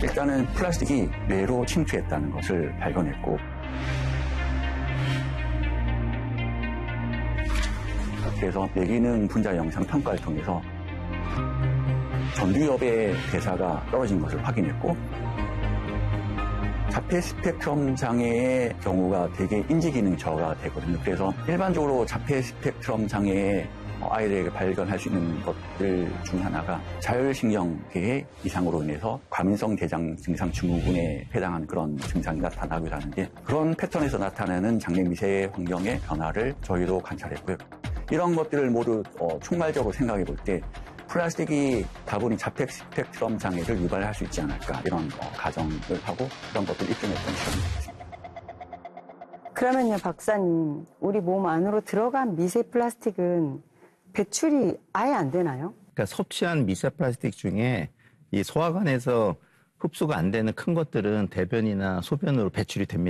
일단은 플라스틱이 뇌로 침투했다는 것을 발견했고 그래서 뇌기능 분자 영상 평가를 통해서 전두엽의 대사가 떨어진 것을 확인했고 자폐 스펙트럼 장애의 경우가 되게 인지기능 저하가 되거든요. 그래서 일반적으로 자폐 스펙트럼 장애의 아이들에게 발견할 수 있는 것들 중 하나가 자율신경계의 이상으로 인해서 과민성 대장 증상 증후군에 해당하는 그런 증상이 나타나기도 하는데 그런 패턴에서 나타나는 장내 미세 환경의 변화를 저희도 관찰했고요. 이런 것들을 모두 총괄적으로 생각해 볼 때 플라스틱이 다분히 자폐 스펙트럼 장애를 유발할 수 있지 않을까 이런 가정을 하고 그런 것들을 입증했던 실험이었습니다. 그러면요, 박사님, 우리 몸 안으로 들어간 미세 플라스틱은 배출이 아예 안 되나요? 그러니까 섭취한 미세 플라스틱 중에 이 소화관에서 흡수가 안 되는 큰 것들은 대변이나 소변으로 배출이 됩니다.